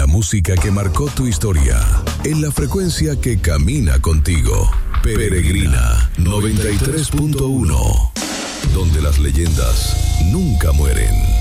la música que marcó tu historia, en la frecuencia que camina contigo. Peregrina 93.1, donde las leyendas nunca mueren.